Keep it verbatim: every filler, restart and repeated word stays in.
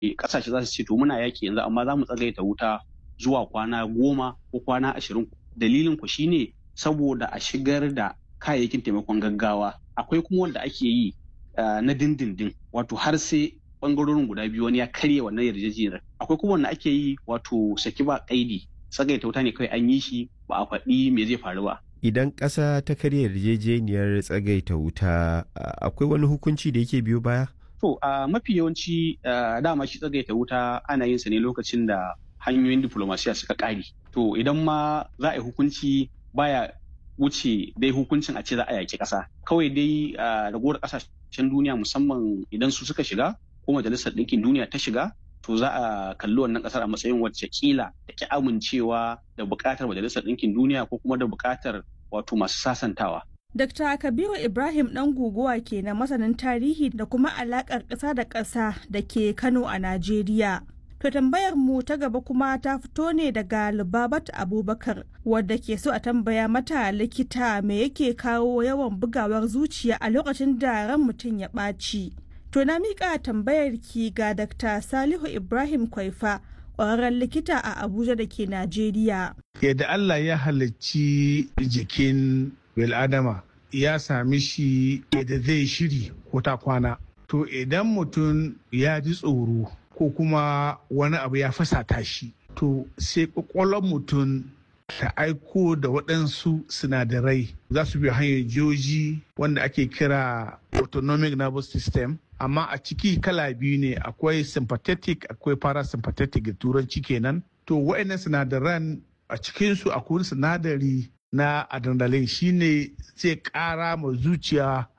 kasashe za su ce to muna yaki yanzu amma za mu tsagaita wuta zuwa kwana goma ko kwana ashirin. Dalilin ku shine saboda a shigar da kayayyakin taimakon gaggawa. Akwai kuma wanda ake yi na dindindin wato har sai bangarorin guda biyu wani ya karya wannan yarjejeniyar. Akwai kuma wanda ake yi wato saki ba kaidi, tsagaita wuta ne kawai an yi shi ba a faɗi me zai faru ba. Idan ƙasa ta karya yarjejeniyar tsagaita wuta akwai wani hukunci da yake biyo baya? To a mafi yawanci dama shi tsagaita wuta ana yin sa ne lokacin da hanyoyin diplomasiya suka ƙare. To idan ma za a yi hukunci baya wuce dai hukuncin a ce za a yaƙi ƙasa. Kawai dai ragowar ƙasashen duniya musamman idan su suka shiga ko majalisar ɗinkin duniya ta shiga to za a kalli wannan ƙasar a matsayin wacce kila da ki amincewa da buƙatar majalisar ɗinkin duniya ko kuma da buƙatar wato masu sasantawa. Dokta Kabiru Ibrahim ɗan guguwa ke na masanin tarihi da kuma alaƙar ƙasa da ƙasa da ke Kano a Najeriya. To tambayar mu ta gaba kuma ta fito ne daga Lubabat Abubakar wadda ke so a tambaya mata likita me yake kawo yawan bugawar zuciya a lokacin da ran mutum ya ɓaci. To na miƙa tambayar ki ga Dakta Salihu Ibrahim Kwaifa, ƙwararren likita a Abuja da ke Najeriya. Yadda Allah ya halicci jikin bil'adama ya sami shi yadda zai shiri ko ta kwana. To idan mutum ya ji tsoro ko kuma wani abu ya fasata shi, to sai ƙwaƙwalwar mutum ta aiko da waɗansu sinadarai za su biya hanyar joji wanda ake kira autonomic nervous system. Amma a ciki kala biyu ne, akwai sympathetic akwai parasympathetic da turanci kenan. To wa'annan sinadaran a cikinsu akwai sinadari na adrenaline shine zai ƙara ma zuciya